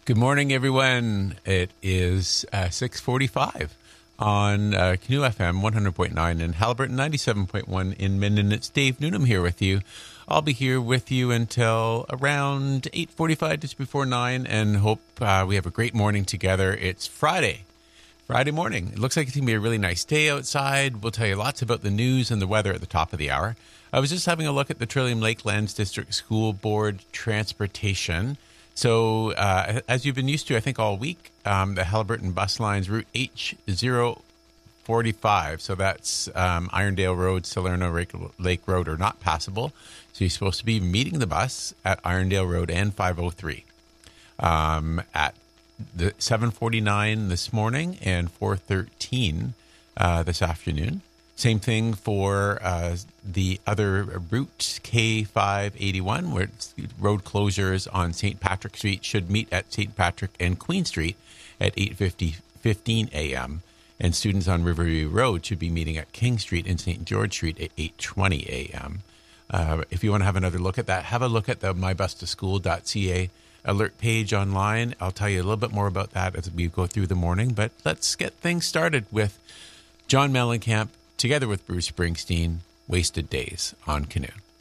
Good morning, everyone. It is 6:45 on Canoe FM 100.9 in Haliburton, 97.1 in Minden. It's Dave Noonan here with you. I'll be here with you until around 8:45, just before 9, and hope we have a great morning together. It's Friday morning. It looks like it's going to be a really nice day outside. We'll tell you lots about the news and the weather at the top of the hour. I was just having a look at the Trillium Lakelands District School Board transportation. So, as you've been used to, I think, all week, the Haliburton bus lines, Route H045, so that's Irondale Road, Salerno Lake Road, are not passable. So you're supposed to be meeting the bus at Irondale Road and 503 at the 7:49 this morning and 4:13 this afternoon. Same thing for the other route, K581, where road closures on St. Patrick Street should meet at St. Patrick and Queen Street at 8:15 a.m. And students on Riverview Road should be meeting at King Street and St. George Street at 8:20 a.m. If you want to have another look at that, have a look at the mybustoschool.ca alert page online. I'll tell you a little bit more about that as we go through the morning. But let's get things started with John Mellencamp, together with Bruce Springsteen, Wasted Days on Canoe.